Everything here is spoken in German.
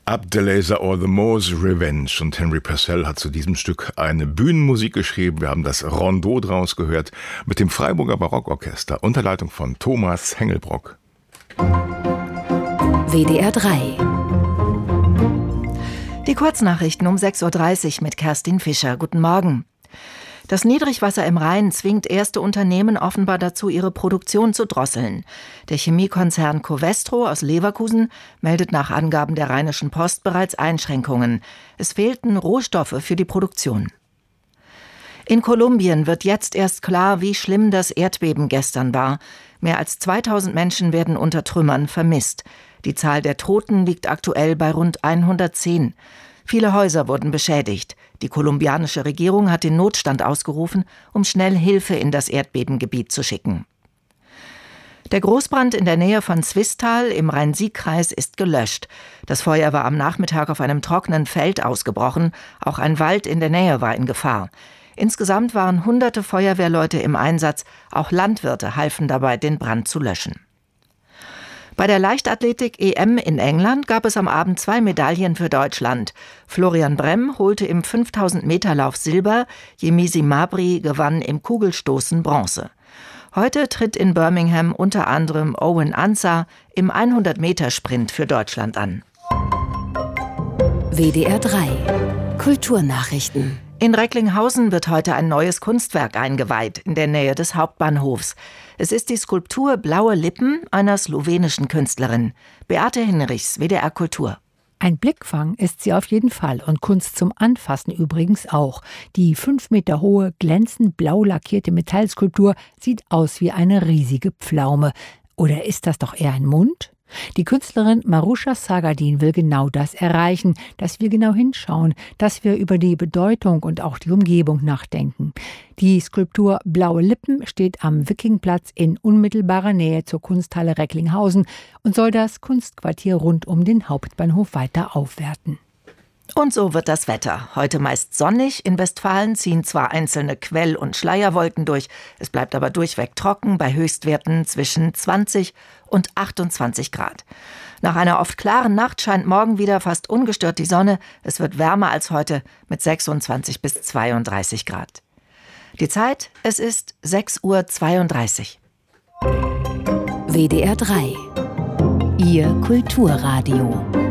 Abdelaser or the Moors Revenge. Und Henry Purcell hat zu diesem Stück eine Bühnenmusik geschrieben. Wir haben das Rondeau draus gehört mit dem Freiburger Barockorchester unter Leitung von Thomas Hengelbrock. WDR 3. Die Kurznachrichten um 6.30 Uhr mit Kerstin Fischer. Guten Morgen. Das Niedrigwasser im Rhein zwingt erste Unternehmen offenbar dazu, ihre Produktion zu drosseln. Der Chemiekonzern Covestro aus Leverkusen meldet nach Angaben der Rheinischen Post bereits Einschränkungen. Es fehlten Rohstoffe für die Produktion. In Kolumbien wird jetzt erst klar, wie schlimm das Erdbeben gestern war. Mehr als 2000 Menschen werden unter Trümmern vermisst. Die Zahl der Toten liegt aktuell bei rund 110. Viele Häuser wurden beschädigt. Die kolumbianische Regierung hat den Notstand ausgerufen, um schnell Hilfe in das Erdbebengebiet zu schicken. Der Großbrand in der Nähe von Zwistal im Rhein-Sieg-Kreis ist gelöscht. Das Feuer war am Nachmittag auf einem trockenen Feld ausgebrochen. Auch ein Wald in der Nähe war in Gefahr. Insgesamt waren hunderte Feuerwehrleute im Einsatz. Auch Landwirte halfen dabei, den Brand zu löschen. Bei der Leichtathletik-EM in England gab es am Abend 2 Medaillen für Deutschland. Florian Bremm holte im 5000-Meter-Lauf Silber, Yemisi Mabry gewann im Kugelstoßen Bronze. Heute tritt in Birmingham unter anderem Owen Ansah im 100-Meter-Sprint für Deutschland an. WDR 3. Kulturnachrichten. In Recklinghausen wird heute ein neues Kunstwerk eingeweiht, in der Nähe des Hauptbahnhofs. Es ist die Skulptur Blaue Lippen einer slowenischen Künstlerin. Beate Hinrichs, WDR Kultur. Ein Blickfang ist sie auf jeden Fall und Kunst zum Anfassen übrigens auch. Die 5 Meter hohe, glänzend blau lackierte Metallskulptur sieht aus wie eine riesige Pflaume. Oder ist das doch eher ein Mund? Die Künstlerin Marusha Sagadin will genau das erreichen, dass wir genau hinschauen, dass wir über die Bedeutung und auch die Umgebung nachdenken. Die Skulptur Blaue Lippen steht am Wikingplatz in unmittelbarer Nähe zur Kunsthalle Recklinghausen und soll das Kunstquartier rund um den Hauptbahnhof weiter aufwerten. Und so wird das Wetter. Heute meist sonnig. In Westfalen ziehen zwar einzelne Quell- und Schleierwolken durch, es bleibt aber durchweg trocken bei Höchstwerten zwischen 20 und 28 Grad. Nach einer oft klaren Nacht scheint morgen wieder fast ungestört die Sonne. Es wird wärmer als heute mit 26 bis 32 Grad. Die Zeit, es ist 6:32 Uhr. WDR 3. Ihr Kulturradio.